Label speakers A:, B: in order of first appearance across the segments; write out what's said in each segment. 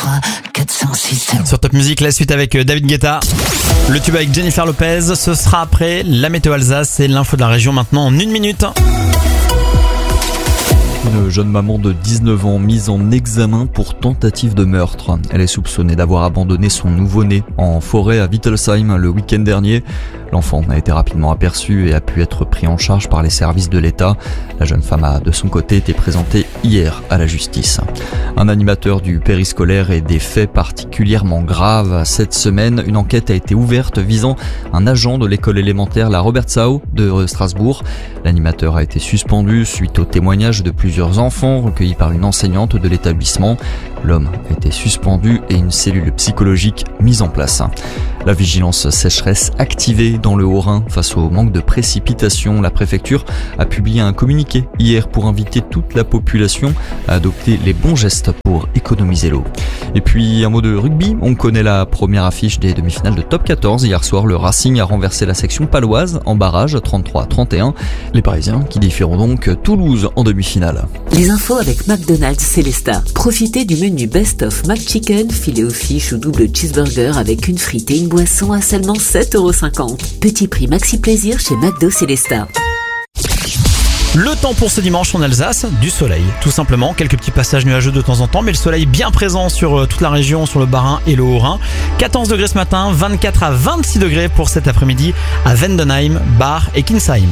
A: 3, 4, 5, 6, 7.
B: Sur Top Music, la suite avec David Guetta. Le tube avec Jennifer Lopez. Ce sera après la météo Alsace et l'info de la région maintenant en 1 minute.
C: Une jeune maman de 19 ans mise en examen pour tentative de meurtre. Elle est soupçonnée d'avoir abandonné son nouveau-né en forêt à Wittelsheim le week-end dernier. L'enfant a été rapidement aperçu et a pu être pris en charge par les services de l'État. La jeune femme a de son côté été présentée hier à la justice. Un animateur du périscolaire et des faits particulièrement graves. Cette semaine, une enquête a été ouverte visant un agent de l'école élémentaire La Robertsau de Strasbourg. L'animateur a été suspendu suite au témoignage de plusieurs enfants recueillis par une enseignante de l'établissement. L'homme a été suspendu et une cellule psychologique mise en place. La vigilance sécheresse activée dans le Haut-Rhin face au manque de précipitations. La préfecture a publié un communiqué hier pour inviter toute la population à adopter les bons gestes pour économiser l'eau. Et puis un mot de rugby, on connaît la première affiche des demi-finales de Top 14. Hier soir, le Racing a renversé la section paloise en barrage 33-31. Les Parisiens qui défieront donc Toulouse en demi-finale.
A: Les infos avec McDonald's Célestat. Profitez du menu Best of McChicken, filet aux fiches ou double cheeseburger avec une frite et une boisson à seulement 7,50€. Petit prix maxi plaisir chez McDo Célestat.
B: Le temps pour ce dimanche en Alsace, du soleil, tout simplement. Quelques petits passages nuageux de temps en temps, mais le soleil bien présent sur toute la région, sur le Bas-Rhin et le Haut-Rhin. 14 degrés ce matin, 24 à 26 degrés pour cet après-midi à Vendenheim, Bar et Kinsheim.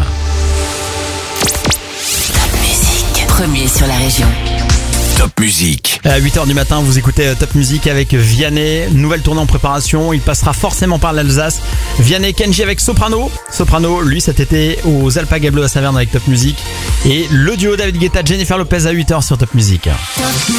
A: Top Music, premier sur la région.
D: Top Music.
B: À 8h du matin, vous écoutez Top Music avec Vianney. Nouvelle tournée en préparation. Il passera forcément par l'Alsace. Vianney Kenji avec Soprano. Soprano, lui, cet été aux Alpagablo à Saverne avec Top Music. Et le duo David Guetta, Jennifer Lopez à 8h sur Top Music.